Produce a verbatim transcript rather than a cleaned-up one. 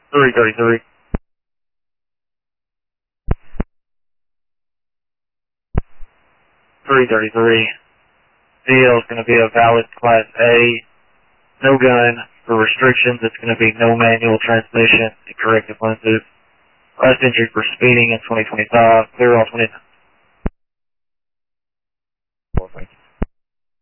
three thirty-three. three thirty-three. V L is going to be a valid Class A. No gun. For restrictions, it's going to be no manual transmission and corrective lenses. Last injury for speeding in twenty twenty-five. Clear all twenty.